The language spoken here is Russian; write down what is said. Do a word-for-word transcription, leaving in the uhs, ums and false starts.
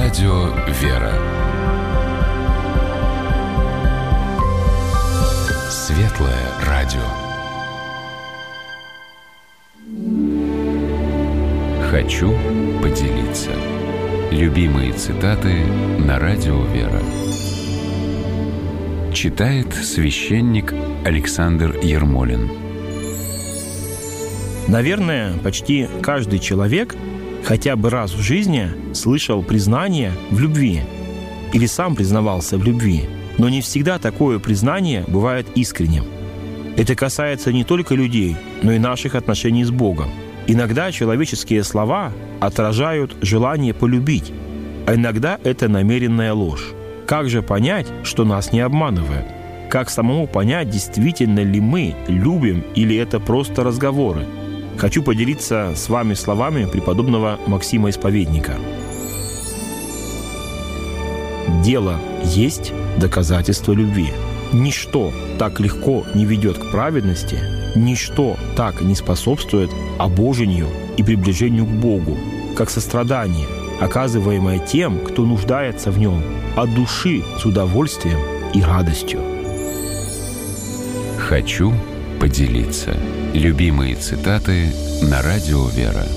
Радио «Вера». Светлое радио. Хочу поделиться. Любимые цитаты на Радио «Вера». Читает священник Александр Ермолин. Наверное, почти каждый человек хотя бы раз в жизни слышал признание в любви или сам признавался в любви, но не всегда такое признание бывает искренним. Это касается не только людей, но и наших отношений с Богом. Иногда человеческие слова отражают желание полюбить, а иногда это намеренная ложь. Как же понять, что нас не обманывают? Как самому понять, действительно ли мы любим или это просто разговоры? Хочу поделиться с вами словами преподобного Максима Исповедника. Дело есть доказательство любви. Ничто так легко не ведет к праведности, ничто так не способствует обожению и приближению к Богу, как сострадание, оказываемое тем, кто нуждается в нем, от души с удовольствием и радостью. Хочу поделиться. Любимые цитаты на Радио «Вера».